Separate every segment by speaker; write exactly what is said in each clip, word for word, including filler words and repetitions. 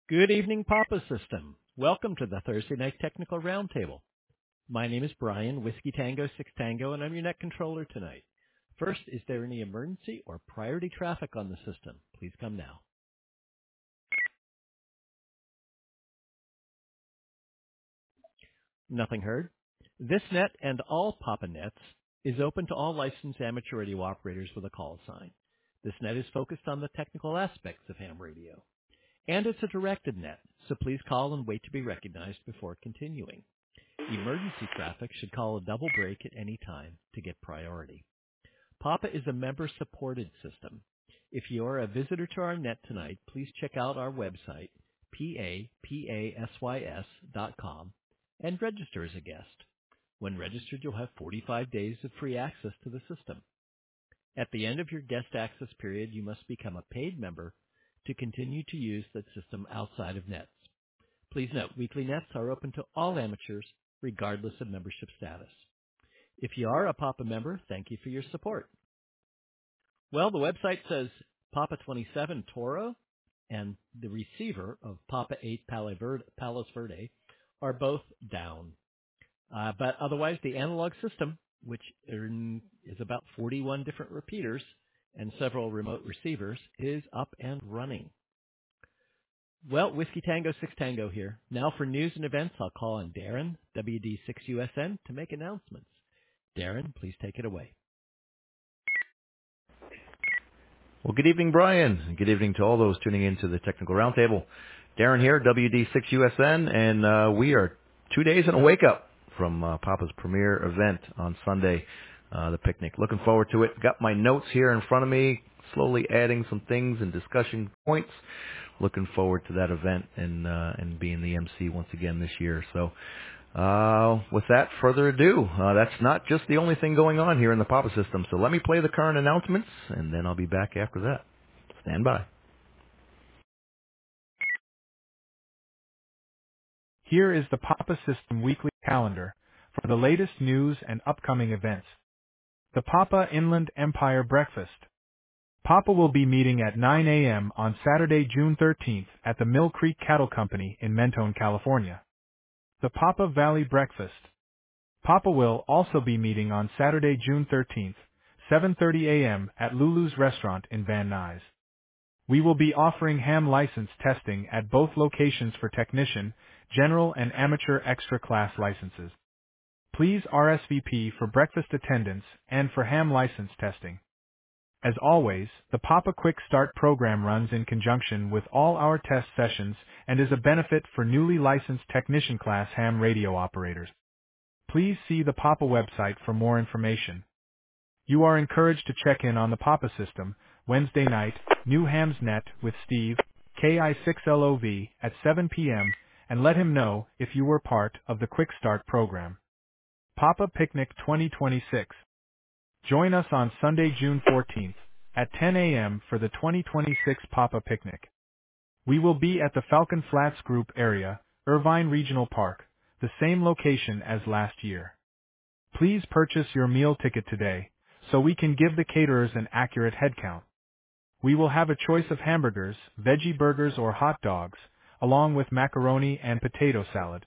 Speaker 1: Good evening, Papa System. Welcome to the Thursday Night Technical Roundtable. My name is Brian, Whiskey Tango six Tango, and I'm your net controller tonight. First, is there any emergency or priority traffic on the system? Please come now. Nothing heard. This net and all Papa nets is open to all licensed amateur radio operators with a call sign. This net is focused on the technical aspects of ham radio. And it's a directed net, so please call and wait to be recognized before continuing. Emergency traffic should call a double break at any time to get priority. Papa is a member-supported system. If you are a visitor to our net tonight, please check out our website, papasys dot com, and register as a guest. When registered, you'll have forty-five days of free access to the system. At the end of your guest access period, you must become a paid member to continue to use the system outside of nets. Please note, weekly nets are open to all amateurs, regardless of membership status. If you are a Papa member, thank you for your support. Well, the website says Papa twenty-seven Toro and the receiver of Papa eight Palos Verde are both down. Uh, but otherwise, the analog system, which is about forty-one different repeaters and several remote receivers, is up and running. Well, Whiskey Tango six Tango here. Now for news and events, I'll call on Darren, W D six U S N, to make announcements. Darren, please take it away.
Speaker 2: Well, good evening, Brian, and good evening to all those tuning in to the Technical Roundtable. Darren here, W D six U S N, and uh, we are two days in a wake-up from uh, Papa's premier event on Sunday, uh, the picnic. Looking forward to it. Got my notes here in front of me, slowly adding some things and discussion points. Looking forward to that event and uh, and being the M C once again this year. So uh, with that, further ado, uh, that's not just the only thing going on here in the Papa system. So let me play the current announcements, and then I'll be back after that. Stand by.
Speaker 3: Here is the Papa System weekly calendar for the latest news and upcoming events. The Papa Inland Empire Breakfast. Papa will be meeting at nine a.m. on Saturday, June thirteenth at the Mill Creek Cattle Company in Mentone, California. The Papa Valley Breakfast. Papa will also be meeting on Saturday, June thirteenth, seven thirty a.m. at Lulu's Restaurant in Van Nuys. We will be offering ham license testing at both locations for technician, general and amateur extra class licenses. Please R S V P for breakfast attendance and for ham license testing. As always, the Papa Quick Start program runs in conjunction with all our test sessions and is a benefit for newly licensed technician class ham radio operators. Please see the Papa website for more information. You are encouraged to check in on the Papa system Wednesday night, New Hams Net with Steve, K I six L O V, at seven p.m., and let him know if you were part of the Quick Start program. Papa Picnic twenty twenty-six. Join us on Sunday, June fourteenth, at ten a.m. for the twenty twenty-six Papa Picnic. We will be at the Falcon Flats Group area, Irvine Regional Park, the same location as last year. Please purchase your meal ticket today, so we can give the caterers an accurate head count. We will have a choice of hamburgers, veggie burgers or hot dogs, along with macaroni and potato salad.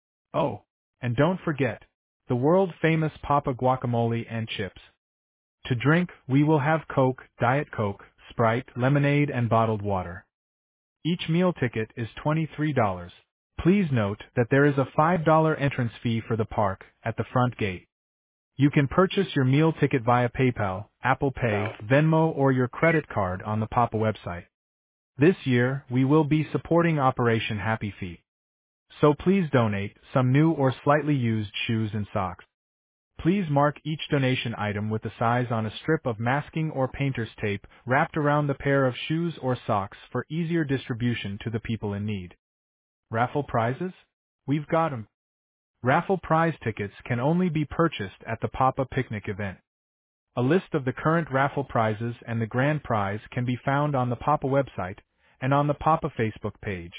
Speaker 3: Oh, and don't forget, the world-famous Papa guacamole and chips. To drink, we will have Coke, Diet Coke, Sprite, lemonade and bottled water. Each meal ticket is twenty-three dollars. Please note that there is a five dollars entrance fee for the park at the front gate. You can purchase your meal ticket via PayPal, Apple Pay, Venmo or your credit card on the Papa website. This year, we will be supporting Operation Happy Feet. So please donate some new or slightly used shoes and socks. Please mark each donation item with the size on a strip of masking or painter's tape wrapped around the pair of shoes or socks for easier distribution to the people in need. Raffle prizes? We've got 'em. Raffle prize tickets can only be purchased at the Papa Picnic event. A list of the current raffle prizes and the grand prize can be found on the Papa website and on the Papa Facebook page.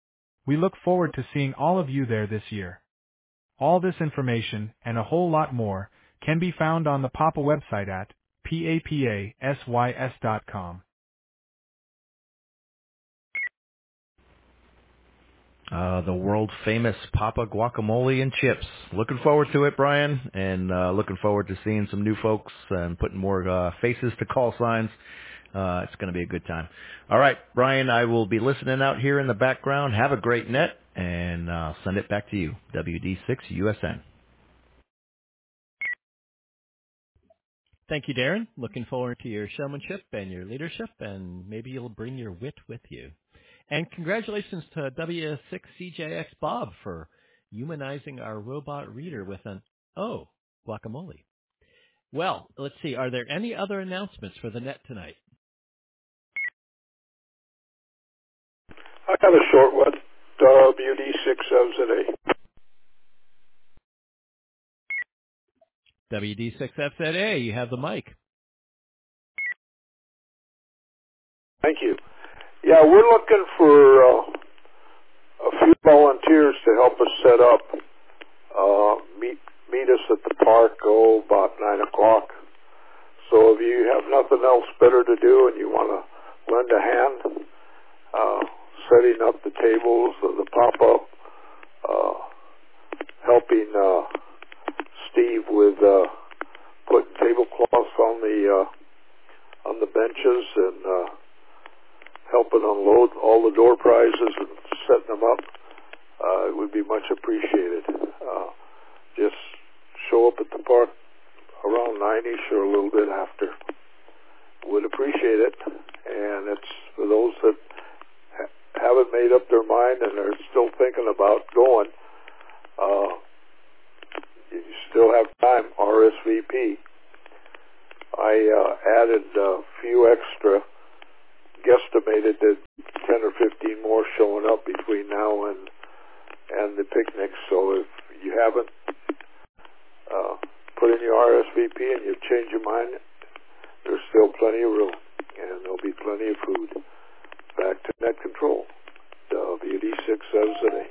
Speaker 3: We look forward to seeing all of you there this year. All this information and a whole lot more can be found on the Papa website at papasys dot com.
Speaker 2: Uh, the world famous Papa guacamole and chips. Looking forward to it, Brian, and uh, looking forward to seeing some new folks and putting more uh, faces to call signs. Uh, it's going to be a good time. All right, Brian, I will be listening out here in the background. Have a great net, and uh, send it back to you, W D six U S N.
Speaker 1: Thank you, Darren. Looking forward to your showmanship and your leadership, and maybe you'll bring your wit with you. And congratulations to W six C J X Bob for humanizing our robot reader with an, oh, guacamole. Well, let's see. Are there any other announcements for the net tonight?
Speaker 4: I got a short one. W D six F Z A.
Speaker 1: W D six F Z A, you have the mic.
Speaker 4: Thank you. Yeah, we're looking for uh, a few volunteers to help us set up. Uh, meet meet us at the park, oh, about nine o'clock. So if you have nothing else better to do and you want to lend a hand, uh, setting up the tables or the pop-up, uh, helping uh, Steve with uh, putting tablecloths on the uh, on the benches and uh, helping unload all the door prizes and setting them up, uh, it would be much appreciated. Uh, just show up at the park around nine-ish or a little bit after. Would appreciate it. And it's for those that ha- haven't made up their mind and are still thinking about going, uh, you still have time, R S V P. I uh, added a few extra, guesstimated that ten or fifteen more showing up between now and and the picnic. So if you haven't uh, put in your R S V P and you've changed your mind, there's still plenty of room, and there'll be plenty of food. Back to net control, W D six F Z A.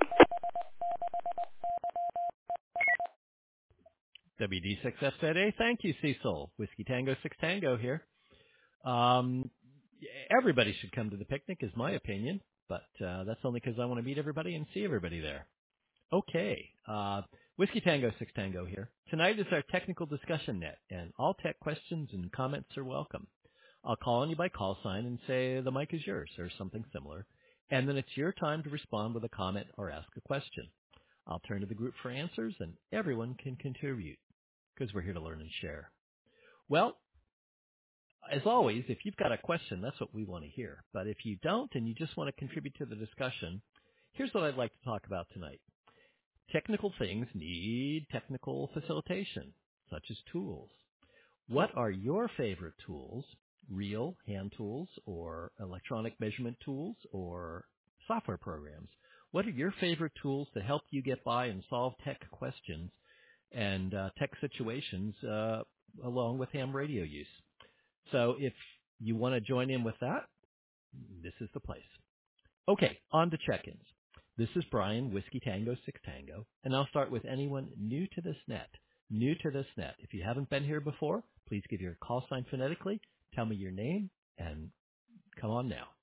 Speaker 1: W D six F Z A, thank you, Cecil. Whiskey Tango six Tango here. Um, everybody should come to the picnic, is my opinion, but uh, that's only because I want to meet everybody and see everybody there. Okay, uh, Whiskey Tango six Tango here. Tonight is our technical discussion net, and all tech questions and comments are welcome. I'll call on you by call sign and say the mic is yours or something similar, and then it's your time to respond with a comment or ask a question. I'll turn to the group for answers, and everyone can contribute because we're here to learn and share. Well, as always, if you've got a question, that's what we want to hear. But if you don't and you just want to contribute to the discussion, here's what I'd like to talk about tonight. Technical things need technical facilitation, such as tools. What are your favorite tools, real hand tools or electronic measurement tools or software programs? What are your favorite tools to help you get by and solve tech questions and uh, tech situations uh, along with ham radio use? So if you want to join in with that, this is the place. Okay, on to check-ins. This is Brian, Whiskey Tango six Tango, and I'll start with anyone new to this net. New to this net. If you haven't been here before, please give your call sign phonetically, tell me your name, and come on now.